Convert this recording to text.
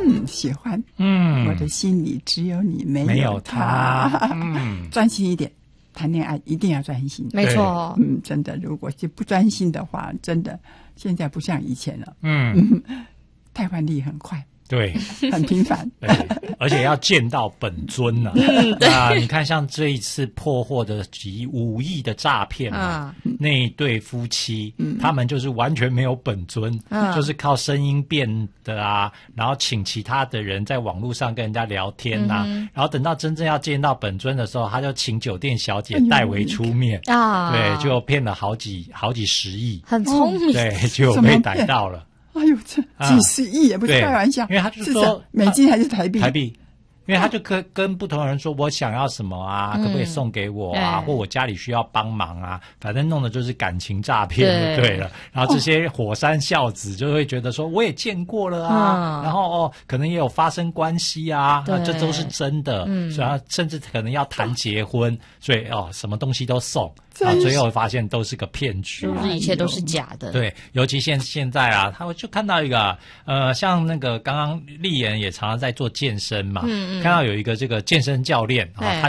喜欢，我的心里只有你，没有他。专心一点，谈恋爱一定要专心。 没错， 真的，如果是不专心的话，真的现在不像以前了。汰换力很快。 对， 很频繁， 对，而且要见到本尊呢。你看，像这一次破获的5亿的诈骗那一对夫妻，他们就是完全没有本尊，就是靠声音变的啊，然后请其他的人在网络上跟人家聊天啊，然后等到真正要见到本尊的时候，他就请酒店小姐代为出面啊，对，就骗了好几十亿， 很聪明， 对，就被逮到了。 哎呦，这几十亿也不是开玩笑， 因为他就说美金还是台币？ 台币，因为他就跟不同人说我想要什么啊，可不可以送给我啊，或我家里需要帮忙啊，反正弄的就是感情诈骗就对了。然后这些火山孝子就会觉得说我也见过了啊，然后可能也有发生关系啊，这都是真的，所以甚至可能要谈结婚，所以什么东西都送。然后最后发现都是个骗局， 就是一切都是假的。 对，尤其现在啊，他就看到一个像那个刚刚丽妍也常常在做健身嘛，看到有一个这个健身教练啊，他